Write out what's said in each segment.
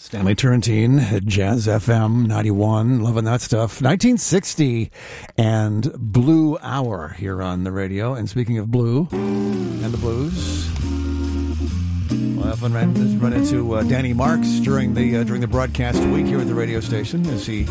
Stanley Turrentine at Jazz FM 91. Loving that stuff. 1960 and Blue Hour here on the radio. And speaking of blue and the blues, we'll often run into Danny Marks during the broadcast week here at the radio station as he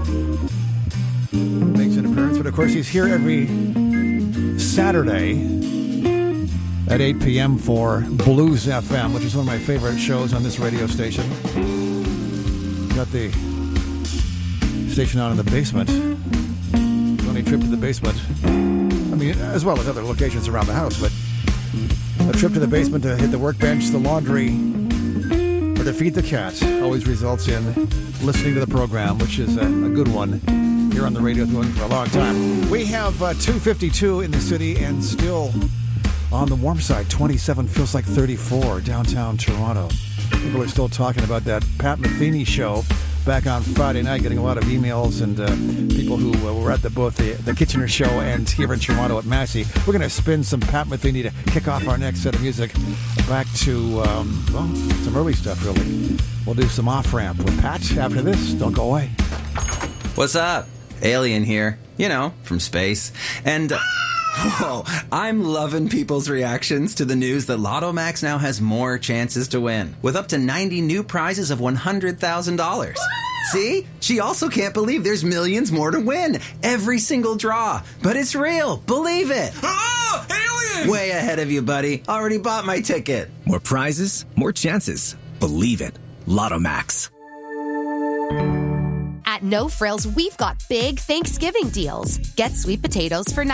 makes an appearance. But of course, he's here every Saturday at 8 p.m. for Blues FM, which is one of my favorite shows on this radio station. Got the station out in the basement. Only trip to the basement. I mean, as well as other locations around the house, but a trip to the basement to hit the workbench, the laundry, or to feed the cat always results in listening to the program, which is a good one here on the radio, going for a long time. We have 2:52 in the city and still on the warm side. 27 feels like 34 downtown Toronto. People are still talking about that Pat Metheny show back on Friday night, getting a lot of emails and people who were at both the Kitchener show and here in Toronto at Massey. We're going to spin some Pat Metheny to kick off our next set of music. Back to, some early stuff, really. We'll do some off-ramp with Pat after this. Don't go away. What's up? Alien here. You know, from space. And... Whoa, I'm loving people's reactions to the news that Lotto Max now has more chances to win, with up to 90 new prizes of $100,000. See? She also can't believe there's millions more to win. Every single draw. But it's real. Believe it. Oh, alien! Way ahead of you, buddy. Already bought my ticket. More prizes, more chances. Believe it. Lotto Max. At No Frills, we've got big Thanksgiving deals. Get sweet potatoes for